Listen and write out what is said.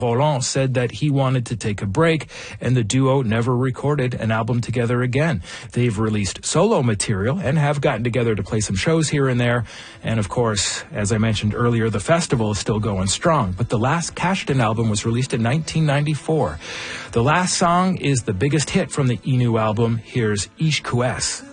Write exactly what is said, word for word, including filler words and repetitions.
Roland said that he wanted to take a break, and the duo never recorded an album together again. They've released solo material and have gotten together to play some shows here and there. And of course, as I mentioned earlier, the festival is still going strong. But the last Kashtan album was released in nineteen ninety-four. The last song is the biggest hit from the Inu album. Here's Ish Kues.